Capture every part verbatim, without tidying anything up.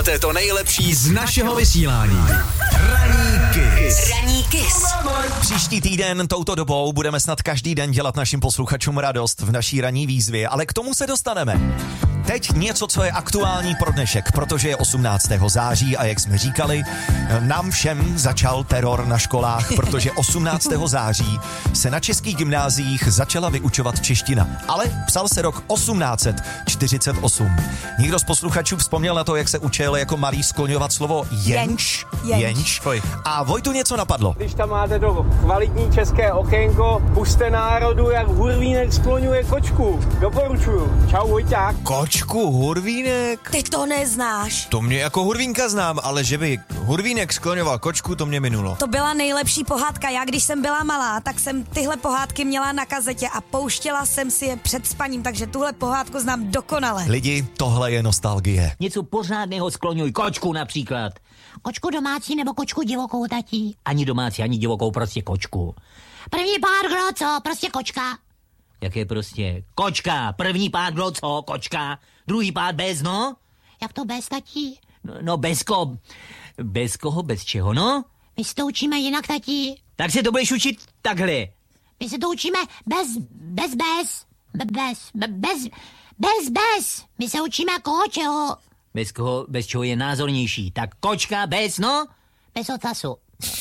To je to nejlepší z našeho vysílání. Ranní Kiss. Ranní Kiss. Příští týden touto dobou budeme snad každý den dělat našim posluchačům radost v naší ranní výzvě, ale k tomu se dostaneme. Teď něco, co je aktuální pro dnešek, protože je osmnáctého září a jak jsme říkali, nám všem začal teror na školách, protože osmnáctého září se na českých gymnáziích začala vyučovat čeština, ale psal se rok osmnáct set čtyřicet osm. Někdo z posluchačů vzpomněl na to, jak se učil jako malý skloňovat slovo jenč. Jenč. jenč. A Vojtu něco napadlo. Když tam máte to kvalitní české okénko, puste národu, jak hurvínek skloňuje kočku. Doporučuju. Čau, Vojťák. Kočku, hurvínek? Ty to neznáš. To mě jako hurvínka znám, ale že by hurvínek skloňoval kočku, to mě minulo. To byla nejlepší pohádka. Já, když jsem byla malá, tak jsem tyhle pohádky měla na kazetě a pouštěla jsem si je před spaním, takže tuhle pohádku znám dokonale. Lidi, tohle je nostalgie. Něco pořádného skloňuj, kočku například. Kočku domácí nebo kočku divokou, tatí? Ani domácí, ani divokou, prostě kočku. První pár, kdo co? Prostě kočka. Jak je prostě kočka, první pád bylo co, kočka, druhý pád bez, no? Jak to bez, tatí? No, no bez ko, bez koho, bez čeho, no? My se to učíme jinak, tatí. Tak se to budeš učit takhle. My se to učíme bez, bez, bez, be- bez, be- bez, bez, bez. My se učíme koho, čeho? Bez koho, bez čeho je názornější. Tak kočka, bez, no? Bez ocasu.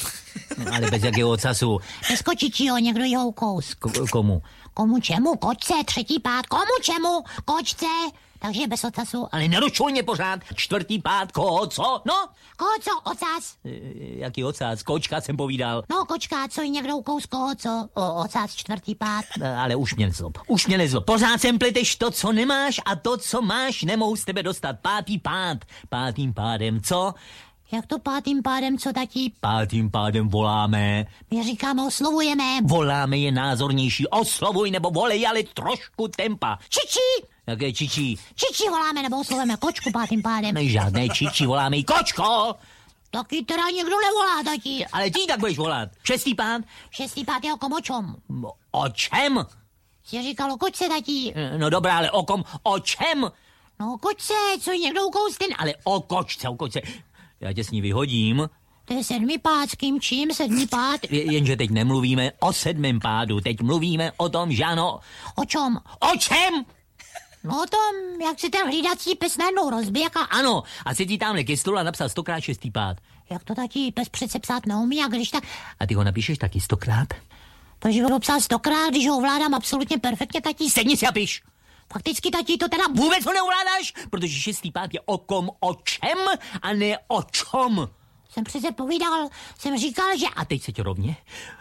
No, ale bez jakého ocasu. Bez kočičího, někdo jí houkous. Ko- komu? Komu čemu? Kočce, třetí pád. Komu čemu? Kočce. Takže bez ocasu. Ale nerušuj mě pořád. Čtvrtý pád, koho, co? No? Koho co? Ocas. E, jaký ocas? Kočka jsem povídal. No kočka, co jí někdo ukous, koho co? O, ocas, čtvrtý pád. E, ale už mě nezlob. Už mě nezlob. Pořád sem pleteš to, co nemáš a to, co máš, nemohu z tebe dostat. Pátý pád. Pátým pádem, co? Jak to pátým pádem, co tatí? Pátým pádem voláme. My říkáme, oslovujeme. Voláme je názornější. Oslovuj nebo volej, ale trošku tempa. Čičí! Jaké čičí? Čičí voláme nebo oslovujeme kočku pátým pádem. Ne, žádné čičí, voláme jí kočko. Taky teda někdo nevolá, tatí. Ale ty tak budeš volat. Šestý pád? Šestý pád je o kom, o čom? O čem? Jsi říkal o kočce, tatí. No dobrá, ale o kom? O čem? No o kočce, co jí někdo ukousne. Ale o kočce, o kočce. Já tě s ní vyhodím. To je sedmý pád, s kým čím sedmý pád? J- jenže teď nemluvíme o sedmém pádu, teď mluvíme o tom, že ano. O čom? O čem? No o tom, jak si ten hlídací pes najednou rozběhá. Ano, a si ti tamhle ke stolu a napsal stokrát šestý pád. Jak to tatí, pes přece psát neumí, a když tak... A ty ho napíšeš taky stokrát? Proč by ho psal stokrát, když ho ovládám absolutně perfektně, tatí? Sedni si a piš. Fakticky, tatí, to teda... Vůbec ho neovládáš, protože šestý pád je o kom, o čem a ne o čom. Jsem přece povídal, jsem říkal, že... A teď seď rovně,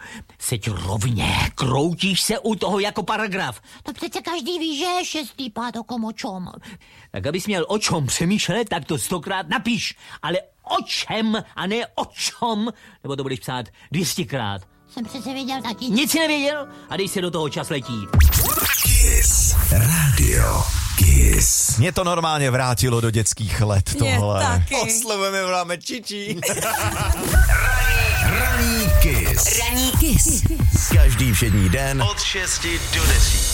seď rovně, kroutíš se u toho jako paragraf. To přece každý ví, že je šestý pád o kom, o čom. Tak abys měl o čom přemýšlet, tak to stokrát napíš, ale o čem a ne o čom, nebo to budeš psát dvěstěkrát. Jsem přece věděl, tatí. Nic si nevěděl a dej se do toho, čas letí. Kiss Radio Kiss. Mě to normálně vrátilo do dětských let tohle. Mě taky. Oslovujeme, voláme čičí. Ranní Kiss. Ranní Kiss. Každý všední den od šesti do deseti.